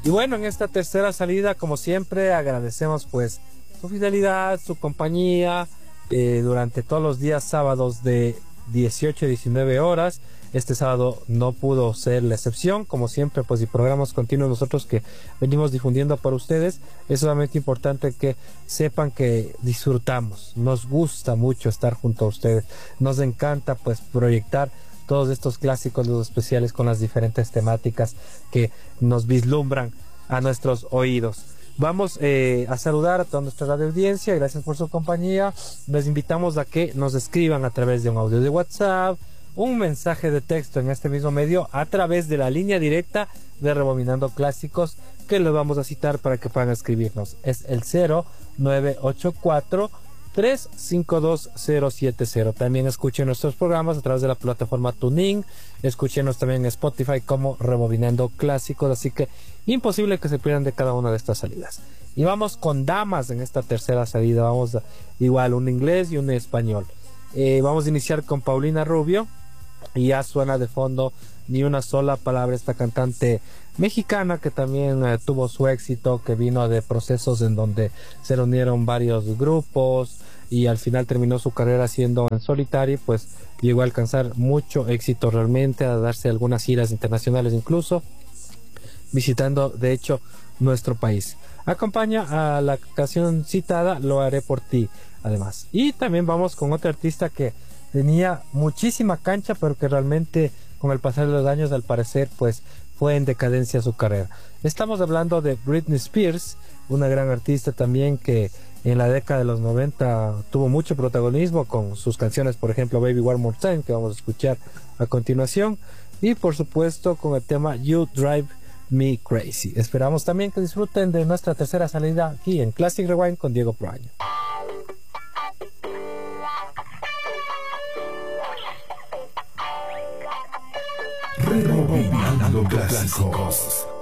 Y bueno, en esta tercera salida, como siempre, agradecemos pues su fidelidad, su compañía durante todos los días sábados de 18 a 19 horas. Este sábado no pudo ser la excepción, como siempre, pues y programas continuos nosotros que venimos difundiendo para ustedes. Es sumamente importante que sepan que disfrutamos, nos gusta mucho estar junto a ustedes, nos encanta pues proyectar todos estos clásicos, los especiales con las diferentes temáticas que nos vislumbran a nuestros oídos. Vamos a saludar a toda nuestra radio audiencia, gracias por su compañía. Les invitamos a que nos escriban a través de un audio de WhatsApp, un mensaje de texto en este mismo medio a través de la línea directa de Rebobinando Clásicos, que les vamos a citar para que puedan escribirnos. Es el 0984 352070. También escuchen nuestros programas a través de la plataforma TuneIn. Escúchenos también en Spotify como Rebobinando Clásicos. Así que imposible que se pierdan de cada una de estas salidas. Y vamos con damas en esta tercera salida. Vamos igual un inglés y un español. Vamos a iniciar con Paulina Rubio. Y ya suena de fondo Ni una sola palabra, esta cantante mexicana que también tuvo su éxito, que vino de procesos en donde se reunieron varios grupos y al final terminó su carrera siendo en solitario, pues llegó a alcanzar mucho éxito realmente, a darse algunas giras internacionales incluso, visitando de hecho nuestro país. Acompaña a la canción citada Lo haré por ti, además. Y también vamos con otra artista que tenía muchísima cancha, pero que realmente con el pasar de los años al parecer pues fue en decadencia su carrera. Estamos hablando de Britney Spears, una gran artista también que en la década de los 90 tuvo mucho protagonismo con sus canciones, por ejemplo Baby One More Time, que vamos a escuchar a continuación, y por supuesto con el tema You Drive Me Crazy. Esperamos también que disfruten de nuestra tercera salida aquí en Classic Rewind con Diego Proaño. Rebobinando Clásicos.